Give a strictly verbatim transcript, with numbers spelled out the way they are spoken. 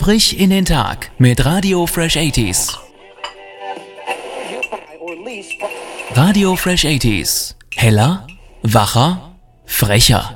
Frisch in den Tag mit Radio Fresh achtziger. Radio Fresh achtziger. Heller, wacher, frecher.